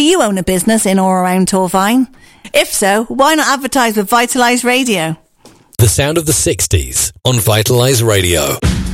you own a business in or around Torvine? If so, why not advertise with Vitalise Radio? The sound of the 60s on Vitalise Radio.